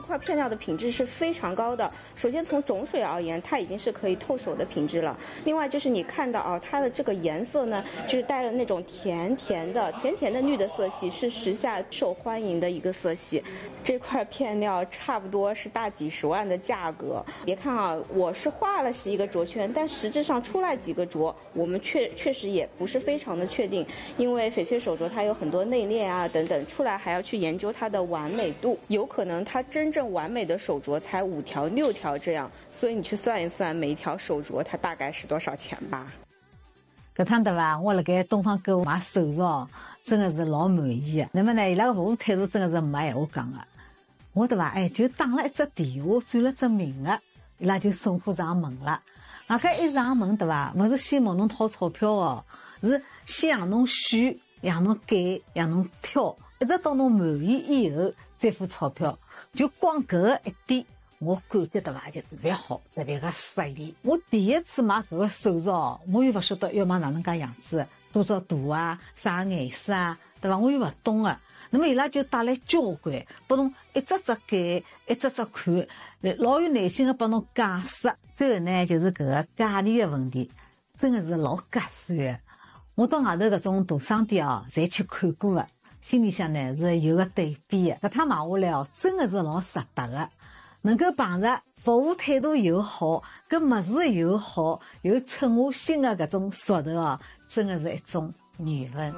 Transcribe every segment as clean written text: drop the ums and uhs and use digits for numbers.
块片料的品质是非常高的。首先从种水而言，它已经是可以透手的品质了。另外就是你看到啊，它的这个颜色呢，就是带了那种甜甜的绿的色系，是时下受欢迎的一个色系。这块片料差不多是大几十万的价格。别看啊，我是画了11个琢圈，但实质上出来几个琢，我们确实也不是非常的确定，因为翡翠手镯它有很多内敛啊等等，出来还要去研究它的完美度，有可能它真正完美的手镯才5条6条这样，所以你去算一算每一条手镯它大概是多少钱吧。 搿趟对伐？我辣盖东方购物买手镯，真的是老满意的。那么呢，伊拉个服务态度真的是没闲话讲的。我对伐？就打了一只电话，转了只名额，伊拉就送货上门了。外加一上门对伐？勿是先问侬掏钞票哦，是先让侬选，让侬拣，让侬挑，一直到侬满意以后再付钞票。就光搿个一点，我感觉对伐？就特别好，特别个适意。我第一次买搿个手镯，我又勿晓得要买哪能介样子，多少大啊，啥颜色啊，对伐？我又勿懂啊。那么伊拉就带来交关，拨侬一只只拣，一只只看，老有耐心的帮侬解释。最后呢，就是搿个价钿的问题，真的是老合算的。我到外头搿种大商店哦，侪去看过了，心里向呢是有个对比的。搿趟买下来哦，真的是老值得的。能够碰着服务态度又好，搿物事又好，又称我心的搿种熟头哦，真的是一种缘分。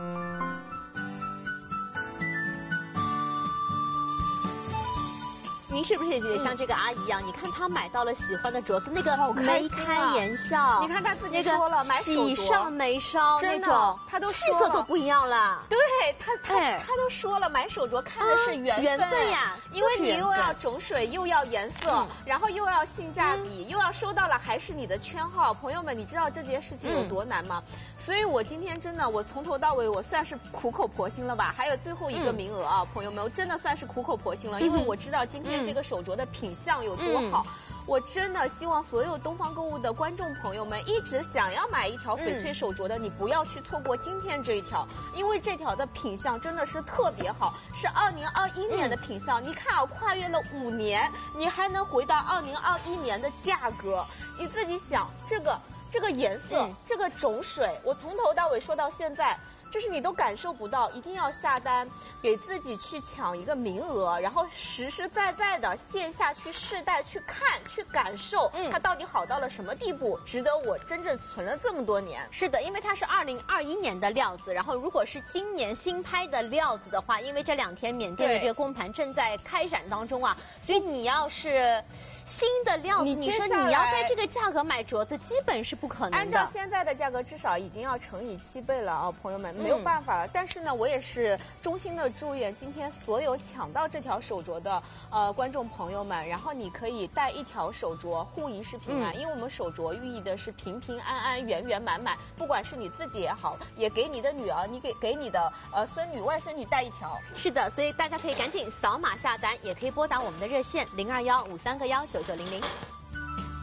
您是不是也像这个阿姨一样？你看她买到了喜欢的镯子，那个眉开眼笑。 你看她自己说了，买手镯喜上眉梢那种， 她都气色都不一样了。 对，她都说了，买手镯看的是缘分呀， 因为你又要种水，又要颜色，然后又要性价比，又要收到了还是你的圈号。朋友们，你知道这件事情有多难吗？所以我今天真的，我从头到尾我算是苦口婆心了吧？还有最后一个名额啊，朋友们，我真的算是苦口婆心了，因为我知道今天这个手镯的品相有多好。我真的希望所有东方购物的观众朋友们，一直想要买一条翡翠手镯的，你不要去错过今天这一条，因为这条的品相真的是特别好，是2021年的品相。你看啊，跨越了5年，你还能回到2021年的价格，你自己想，这个颜色，这个种水，我从头到尾说到现在。就是你都感受不到，一定要下单，给自己去抢一个名额，然后实实在在的线下去试戴、去看、去感受，它到底好到了什么地步，值得我真正存了这么多年。 是的，因为它是2021年的料子，然后如果是今年新拍的料子的话，因为这2天缅甸的这个公盘正在开展当中啊，所以你要是新的料子，你说你要在这个价格买镯子，基本是不可能的。 按照现在的价格，至少已经要乘以7倍了啊，朋友们。没有办法了，但是呢，我也是衷心的祝愿今天所有抢到这条手镯的观众朋友们，然后你可以带一条手镯，护一世平安，因为我们手镯寓意的是平平安安、圆圆满满，不管是你自己也好，也给你的女儿，你给你的孙女、外孙女带一条。 是的，所以大家可以赶紧扫码下单，也可以拨打我们的热线0215319900。